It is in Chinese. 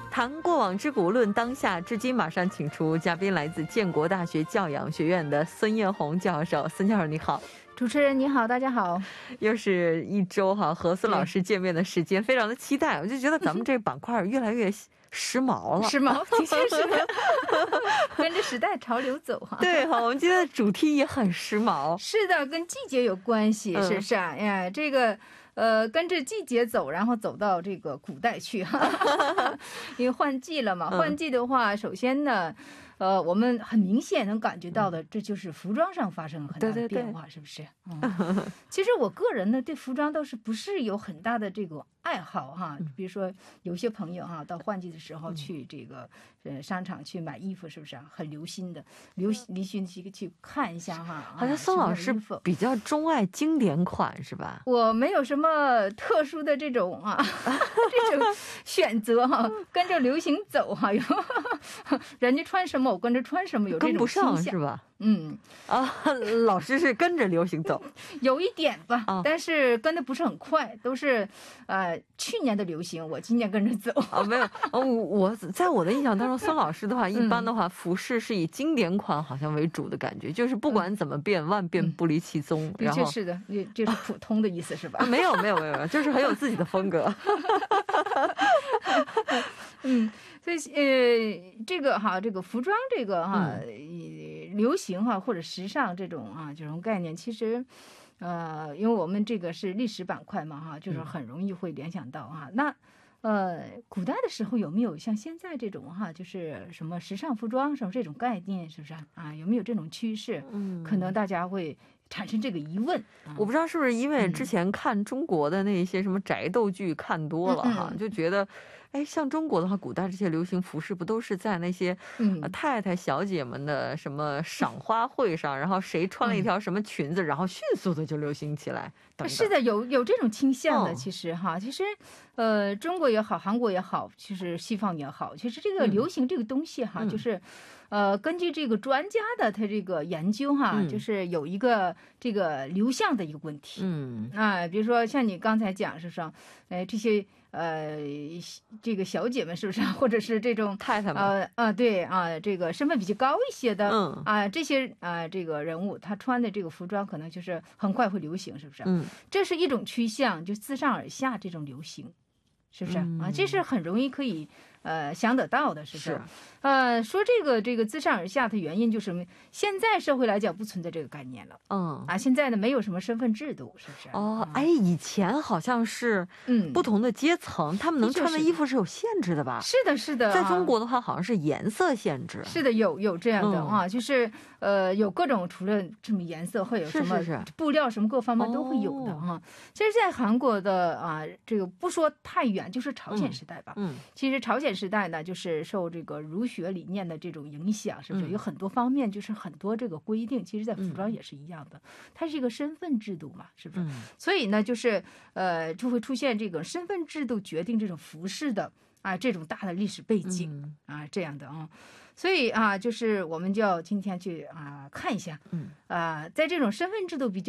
谈过往之古，论当下至今，马上请出嘉宾，来自建国大学教养学院的孙艳红教授。孙教授你好。 主持人你好，大家好。 又是一周和孙老师见面的时间，非常的期待。我就觉得咱们这个板块越来越时髦了， 时髦，的确是跟着时代潮流走哈。 对哈，我们今天的主题也很时髦。 是的，跟季节有关系，是不是啊？哎，这个跟着季节走，然后走到这个古代去哈，因为换季了嘛。换季的话，首先呢，我们很明显能感觉到的，这就是服装上发生了很大的变化，是不是？其实我个人呢，对服装倒是不是有很大的这个爱好哈。比如说有些朋友哈，到换季的时候去这个商场去买衣服，是不是啊？很流行的，流行去看一下哈。 好像孙老师比较钟爱经典款是吧？ 我没有什么特殊的这种这种选择哈，跟着流行走哈，人家穿什么我跟着穿什么，有这种倾向，跟不上是吧？老师是跟着流行走， 有一点吧，但是跟的不是很快，都是去年的流行，我今年跟着走。 没有，我在我的印象当中，孙老师的话，一般的话，服饰是以经典款好像为主的感觉，就是不管怎么变，万变不离其宗。 的确是的，这是普通的意思是吧？ 没有，就是很有自己的风格。 所以这个服装这个流行或者时尚这种概念，其实因为我们这个是历史板块嘛就是很容易会联想到那古代的时候有没有像现在这种就是什么时尚服装什么这种概念，是不是有没有这种趋势？可能大家会产生这个疑问。 我不知道是不是因为之前看中国的那些什么宅斗剧看多了就觉得像中国的话，古代这些流行服饰不都是在那些太太小姐们的什么赏花会上，然后谁穿了一条什么裙子，然后迅速的就流行起来等等。 是的，有这种倾向的。其实中国也好，韩国也好，其实西方也好，其实这个流行这个东西就是根据这个专家的他这个研究就是有一个这个流向的一个问题。比如说像你刚才讲是说这些这个小姐们是不是或者是这种太太们对这个身份比较高一些的这些这个人物，他穿的这个服装可能就是很快会流行，是不是？这是一种趋向，就自上而下这种流行，是不是这是很容易可以想得到的，是不是？说这个自上而下的原因就是现在社会来讲不存在这个概念了。现在呢没有什么身份制度，是不是？ 以前好像是不同的阶层他们能穿的衣服是有限制的吧？ 是的，是的。 在中国的话好像是颜色限制。 是的，有这样的就是有各种，除了这么颜色会有什么布料什么各方面都会有的其实在韩国的这个不说太远，就是朝鲜时代吧。其实朝鲜时代呢就是受这个儒学理念的这种影响，是不是有很多方面就是很多这个规定，其实在服装也是一样的，它是一个身份制度嘛，是不是？所以呢就是就会出现这个身份制度决定这种服饰的这种大的历史背景这样的所以就是我们就要今天去看一下在这种身份制度比较